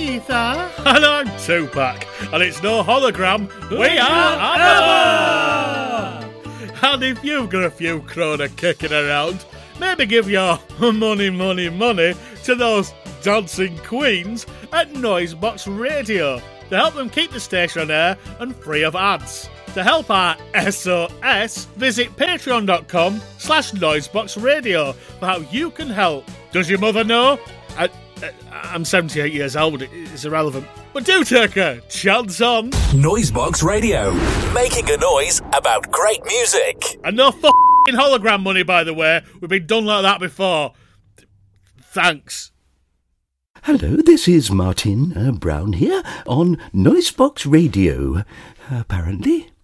Ether. And I'm Tupac, and it's no hologram, we are ABBA! And if you've got a few kroner kicking around, maybe give your money to those dancing queens at Noisebox Radio to help them keep the station on air and free of ads. To help our SOS, visit patreon.com/Noiseboxradio for how you can help. Does your mother know? I'm 78 years old, it's irrelevant. But do take a chance on Noisebox Radio, making a noise about great music. And no f***ing hologram money, by the way. We've been done like that before. Thanks. Hello, this is Martin Brown here on Noisebox Radio. Apparently.